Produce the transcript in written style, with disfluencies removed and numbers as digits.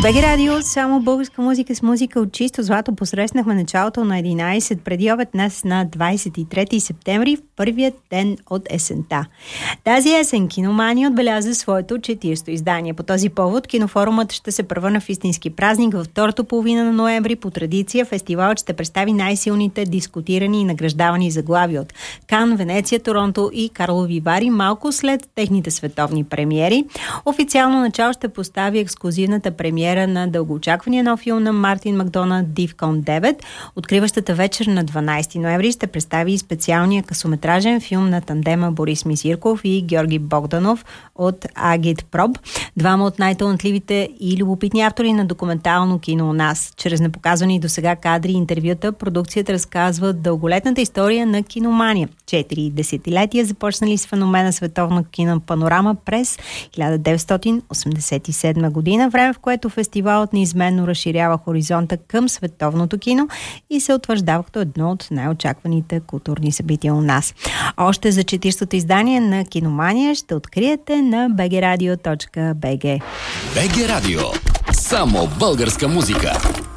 БГ Радио, само българска музика с музика от чисто злато. Посрещнахме началото на 11 преди обед днес на 23 септември, в първият ден от есента. Тази есен Киномания отбеляза своето 40-то издание. По този повод кинофорумът ще се превърне в истински празник във втората половина на ноември. По традиция фестивалът ще представи най-силните дискутирани и награждавани заглави от Кан, Венеция, Торонто и Карлови Вари малко след техните световни премиери. Официално начало ще постави ексклузивната премиера на дългоочаквания нов филм на Мартин Макдона Дивкон 9. Откриващата вечер на 12 ноември ще представи и специалния късометражен филм на тандема Борис Мисирков и Георги Богданов от Агит Проб. Двама от най-талантливите и любопитни автори на документално кино у нас. Чрез непоказани досега кадри и интервюта, продукцията разказва дълголетната история на киномания. 4 десетилетия започнали с феномена световна кинопанорама през 1987 година, време в което фестивалът неизменно разширява хоризонта към световното кино и се утвърждава като едно от най-очакваните културни събития у нас. Още за 40-то издание на Киномания ще откриете на bgradio.bg. БГ Радио. Само българска музика.